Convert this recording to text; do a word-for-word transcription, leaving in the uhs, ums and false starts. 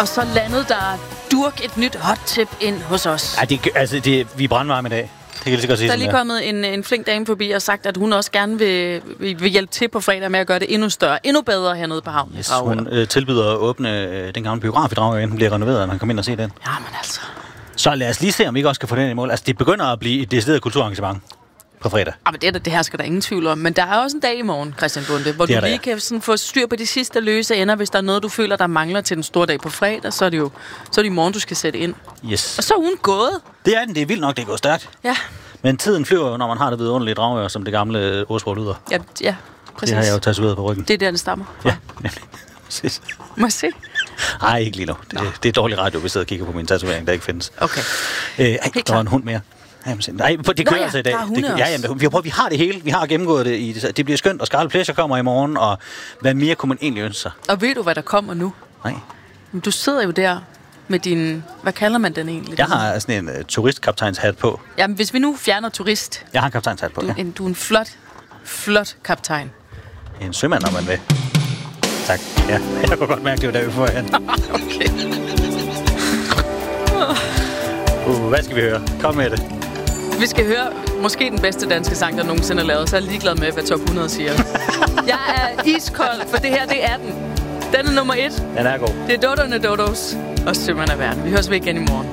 Og så landede der durk et nyt hot tip ind hos os. Ja, det, altså, det, vi er brandvarme i dag. Det kan jeg lige godt sige. Der er lige kommet en, en flink dame forbi og sagt, at hun også gerne vil, vil, vil hjælpe til på fredag med at gøre det endnu større, endnu bedre hernede på havnen. Yes, hun øh, tilbyder at åbne øh, den gamle biograf i Dragør, den bliver renoveret, og man kan komme ind og se den. Ja, men altså... Så lad os lige se, om vi ikke også kan få den i mål. Altså, det begynder at blive et decideret kulturarrangement på fredag. Ja, men det, er, det her skal der ingen tvivl om. Men der er også en dag i morgen, Christian Bunde, hvor du lige kan sådan få styr på de sidste løse ender. Hvis der er noget, du føler, der mangler til den store dag på fredag, så er det jo så er det i morgen, du skal sætte ind. Yes. Og så er ugen gået. Det er den. Det er vildt nok, det går stærkt. Ja. Men tiden flyver jo, når man har det vidunderlige Dragør, som det gamle ordsprog lyder. Ja, ja, præcis. Det har jeg jo tatoveret på ryggen. Det er der, det stammer. Ja, nemlig. Præcis. Må jeg se? Nej, ikke lige nu. Det, det er dårlig radio, hvis jeg sidder og kigger på min tatovering, der ikke findes. Okay. Øh, ej, der var en hund mere. Nej, det kører ja, altså i dag. Der er hunde det, ja, jamen, vi, har, vi har det hele. Vi har gennemgået det. I, det bliver skønt, og Scarlet Pleasure kommer i morgen, og hvad mere kunne man egentlig ønske sig? Og ved du, hvad der kommer nu? Nej. Du sidder jo der med din... Hvad kalder man den egentlig? Jeg har sådan en uh, turistkaptajnshat på. Jamen, hvis vi nu fjerner turist... Jeg har en kaptajnshat på, du, ja. en, du er en flot, flot kaptajn. En sømand, når man vil. Tak. Ja, jeg kunne godt mærke, det var der, vi får hen. Okay. Uh, hvad skal vi høre? Kom med det. Vi skal høre måske den bedste danske sang, der nogensinde er lavet, så er jeg ligeglad med, hvad top hundrede siger. Jeg er iskold, for det her, det er den. Den er nummer et. Den er god. Det er Dodoene Dodos og Sømmerne af verden. Vi høres ved igen i morgen.